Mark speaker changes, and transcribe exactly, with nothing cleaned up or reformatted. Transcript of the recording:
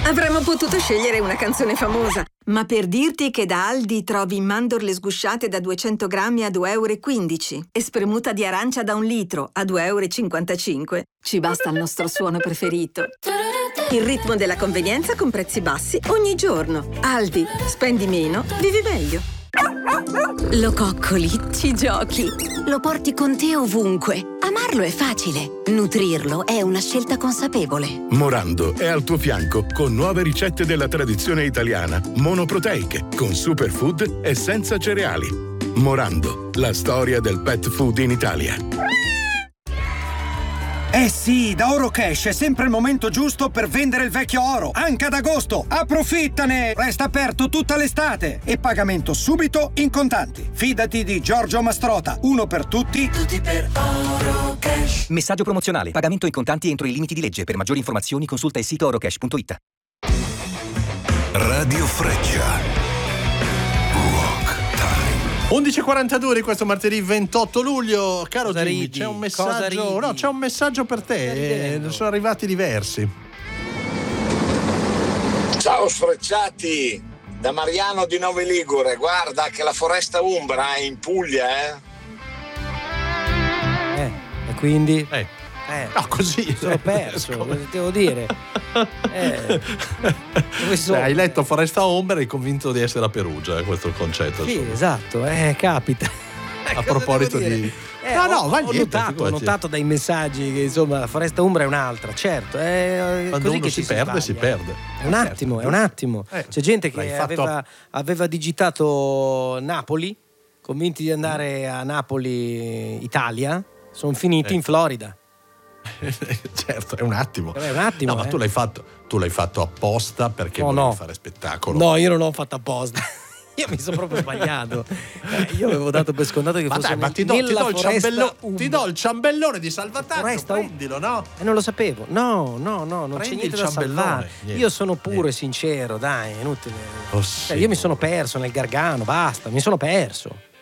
Speaker 1: Avremmo potuto scegliere una canzone famosa, ma per dirti che da Aldi trovi mandorle sgusciate da duecento grammi a due e quindici euro e spremuta di arancia da un litro a due e cinquantacinque euro, ci basta il nostro suono preferito. Il ritmo della convenienza con prezzi bassi ogni giorno. Aldi, spendi meno, vivi meglio.
Speaker 2: Lo coccoli, ci giochi, lo porti con te ovunque. Amarlo è facile, nutrirlo è una scelta consapevole.
Speaker 3: Morando è al tuo fianco con nuove ricette della tradizione italiana, monoproteiche, con superfood e senza cereali. Morando, la storia del pet food in Italia.
Speaker 4: Eh sì, da Orocash è sempre il momento giusto per vendere il vecchio oro, anche ad agosto. Approfittane! Resta aperto tutta l'estate e pagamento subito in contanti. Fidati di Giorgio Mastrota, uno per tutti, tutti per Orocash.
Speaker 5: Messaggio promozionale, pagamento in contanti entro i limiti di legge. Per maggiori informazioni consulta il sito orocash punto it.
Speaker 6: Radio Freccia.
Speaker 7: undici e quarantadue di questo martedì ventotto luglio. Caro
Speaker 8: Cosa
Speaker 7: Jimmy,
Speaker 8: ridi?
Speaker 7: c'è un
Speaker 8: Cosa
Speaker 7: messaggio.
Speaker 8: ridi?
Speaker 7: No, c'è un messaggio per te. Ne sono arrivati diversi.
Speaker 9: Ciao sfrecciati, da Mariano di Nove Ligure. Guarda che la foresta umbra è in Puglia, eh?
Speaker 8: Eh, e quindi?
Speaker 7: Eh.
Speaker 8: Eh,
Speaker 7: no, così
Speaker 8: sono perso, cosa devo dire? Eh, dove sono?
Speaker 7: Hai letto Foresta Ombra e hai convinto di essere a Perugia, è questo il concetto.
Speaker 8: Sì,
Speaker 7: insomma.
Speaker 8: esatto, eh, capita.
Speaker 7: A proposito di...
Speaker 8: Eh,
Speaker 7: no, no,
Speaker 8: ho,
Speaker 7: va
Speaker 8: ho,
Speaker 7: niente,
Speaker 8: notato, ho notato dai messaggi che insomma la Foresta Umbra è un'altra, certo. È
Speaker 7: Quando
Speaker 8: così
Speaker 7: uno
Speaker 8: che
Speaker 7: si
Speaker 8: ci
Speaker 7: perde,
Speaker 8: si,
Speaker 7: si perde.
Speaker 8: È un attimo, è un attimo.
Speaker 7: Eh,
Speaker 8: C'è gente che
Speaker 7: l'hai fatto-
Speaker 8: aveva, aveva digitato Napoli, convinti di andare a Napoli, Italia, sono finiti
Speaker 7: Eh.
Speaker 8: in Florida.
Speaker 7: Certo, è un attimo.
Speaker 8: È un attimo,
Speaker 7: No, ma
Speaker 8: eh.
Speaker 7: tu l'hai fatto, tu l'hai fatto apposta perché
Speaker 8: No,
Speaker 7: volevi
Speaker 8: no.
Speaker 7: fare spettacolo.
Speaker 8: No, io non l'ho fatto apposta. Io mi sono proprio sbagliato. Eh, io avevo dato per scontato che
Speaker 7: Ma
Speaker 8: fosse
Speaker 7: dai, ma
Speaker 8: nel-
Speaker 7: ti do, ti
Speaker 8: nella
Speaker 7: do il
Speaker 8: foresta
Speaker 7: ciambello-
Speaker 8: umbra.
Speaker 7: ti do il ciambellone di salvataggio,
Speaker 8: Foresta um-
Speaker 7: prendilo, no?
Speaker 8: E non lo sapevo. No, no, no, non
Speaker 7: Prendi
Speaker 8: c'è niente
Speaker 7: il
Speaker 8: da
Speaker 7: ciambellone.
Speaker 8: salvare.
Speaker 7: Niente,
Speaker 8: Io sono puro e sincero, dai, è inutile.
Speaker 7: Oh,
Speaker 8: Cioè, io mi sono perso nel gargano, basta, mi sono perso.